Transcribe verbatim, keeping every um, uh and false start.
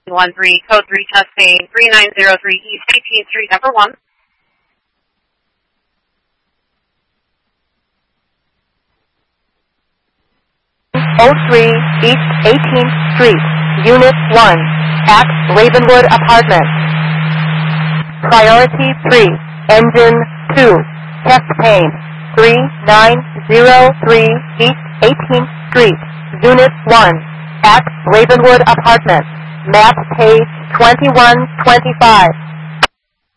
one three, code three testing, three nine zero three East eighteenth Street, number one. oh three East eighteenth Street, Unit one, at Ravenwood Apartments. Priority three, Engine two, test pane, three nine zero three East eighteenth Street, Unit one, at Ravenwood Apartments. Map page twenty-one twenty-five.